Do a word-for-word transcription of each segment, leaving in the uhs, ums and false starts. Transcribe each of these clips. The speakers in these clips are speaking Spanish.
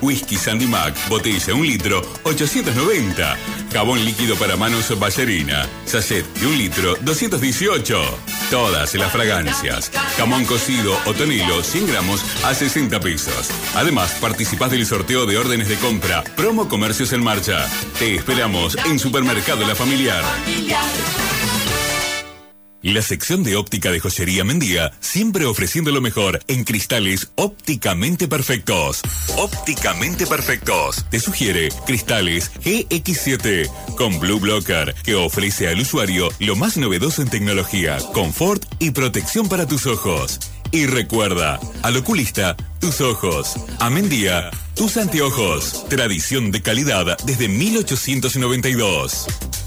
Whisky Sandy Mac, botella un litro, ochocientos noventa. Jabón líquido para manos Ballerina, sachet de un litro, doscientos dieciocho. Todas las fragancias. Jamón cocido o tonelo, cien gramos a sesenta pesos. Además, participás del sorteo de órdenes de compra. Promo Comercios en Marcha. Te esperamos en Supermercado La Familiar. La sección de óptica de Joyería Mendía, siempre ofreciendo lo mejor en cristales ópticamente perfectos. Ópticamente perfectos. Te sugiere cristales G X siete con Blue Blocker, que ofrece al usuario lo más novedoso en tecnología, confort y protección para tus ojos. Y recuerda, al oculista, tus ojos. A Mendía, tus anteojos. Tradición de calidad desde mil ochocientos noventa y dos.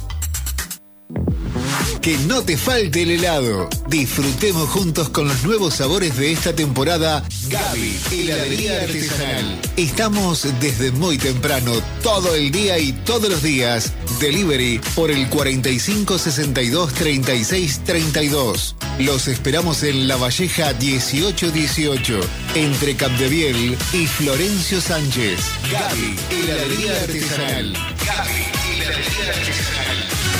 Que no te falte el helado. Disfrutemos juntos con los nuevos sabores de esta temporada. Gaby, heladería artesanal. Estamos desde muy temprano, todo el día y todos los días. Delivery por el cuarenta y cinco sesenta y dos treinta y seis treinta y dos. Los esperamos en La Valleja dieciocho dieciocho, entre Capdeviel y Florencio Sánchez. Gaby, heladería artesanal. Gaby, heladería artesanal.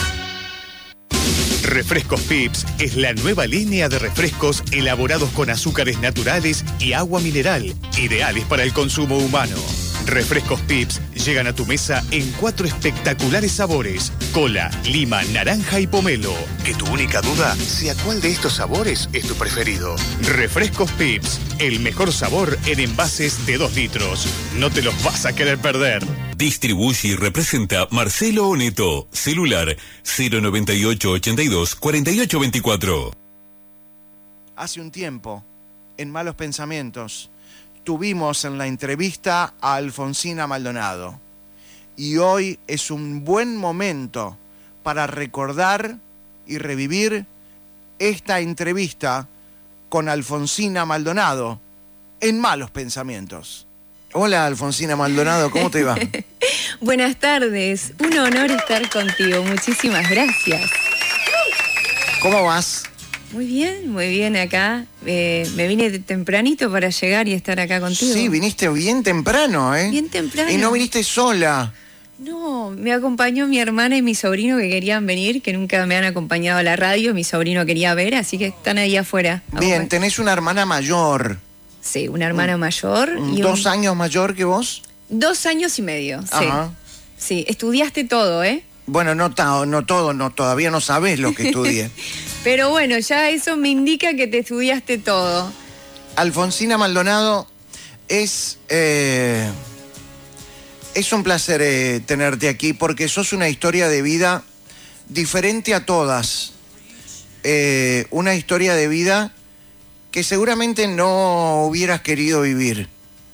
Refrescos Pips es la nueva línea de refrescos elaborados con azúcares naturales y agua mineral, ideales para el consumo humano. Refrescos Pips llegan a tu mesa en cuatro espectaculares sabores: cola, lima, naranja y pomelo. Que tu única duda sea cuál de estos sabores es tu preferido. Refrescos Pips, el mejor sabor en envases de dos litros. No te los vas a querer perder. Distribuye y representa Marcelo Oneto. Celular cero noventa y ocho ochenta y dos cuarenta y ocho veinticuatro. Hace un tiempo, en Malos Pensamientos, tuvimos en la entrevista a Alfonsina Maldonado. Y hoy es un buen momento para recordar y revivir esta entrevista con Alfonsina Maldonado en Malos Pensamientos. Hola, Alfonsina Maldonado, ¿cómo te va? Buenas tardes, un honor estar contigo, muchísimas gracias. ¿Cómo vas? Muy bien, muy bien acá. Eh, me vine tempranito para llegar y estar acá contigo. Sí, viniste bien temprano, ¿eh? Bien temprano. Y no viniste sola. No, me acompañó mi hermana y mi sobrino que querían venir, que nunca me han acompañado a la radio. Mi sobrino quería ver, así que están ahí afuera. Bien, tenés una hermana mayor. Sí, una hermana mayor. Y ¿Dos un... años mayor que vos? Dos años y medio, sí. Ajá. Sí, estudiaste todo, ¿eh? Bueno, no, ta- no todo, no, todavía no sabés lo que estudié. Pero bueno, ya eso me indica que te estudiaste todo. Alfonsina Maldonado, es, eh, es un placer eh, tenerte aquí porque sos una historia de vida diferente a todas. Eh, una historia de vida que seguramente no hubieras querido vivir.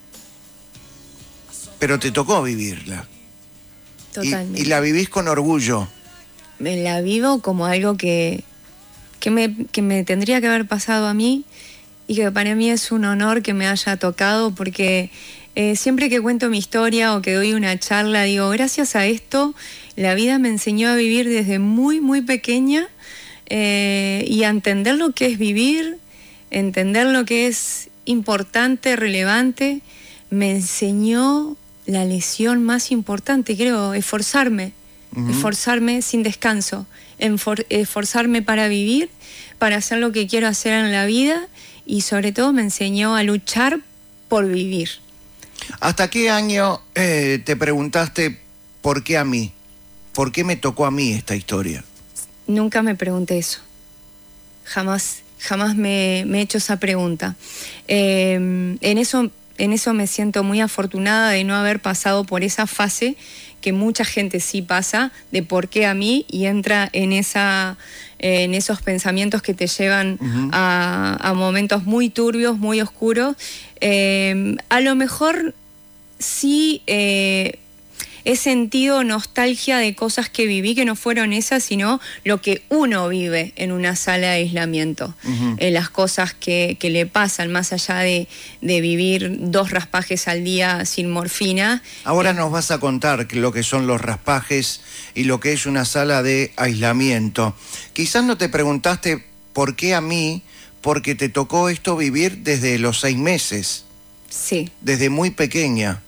Pero te tocó vivirla. Totalmente. Y, y la vivís con orgullo. Me la vivo como algo que, que, me, que me tendría que haber pasado a mí y que para mí es un honor que me haya tocado porque eh, siempre que cuento mi historia o que doy una charla digo, gracias a esto la vida me enseñó a vivir desde muy, muy pequeña eh, y a entender lo que es vivir, entender lo que es importante, relevante. Me enseñó la lección más importante, creo, esforzarme, uh-huh. esforzarme sin descanso, enfor- esforzarme para vivir, para hacer lo que quiero hacer en la vida y sobre todo me enseñó a luchar por vivir. ¿Hasta qué año eh, te preguntaste por qué a mí? ¿Por qué me tocó a mí esta historia? Nunca me pregunté eso. Jamás, jamás me, me he hecho esa pregunta. Eh, en eso... En eso me siento muy afortunada de no haber pasado por esa fase que mucha gente sí pasa, de por qué a mí, y entra en, esa, eh, en esos pensamientos que te llevan uh-huh. a, a momentos muy turbios, muy oscuros. Eh, a lo mejor sí eh, he sentido nostalgia de cosas que viví que no fueron esas, sino lo que uno vive en una sala de aislamiento. Uh-huh. Eh, las cosas que, que le pasan, más allá de, de vivir dos raspajes al día sin morfina. Ahora eh, nos vas a contar lo que son los raspajes y lo que es una sala de aislamiento. Quizás no te preguntaste por qué a mí, porque te tocó esto vivir desde los seis meses. Sí. Desde muy pequeña.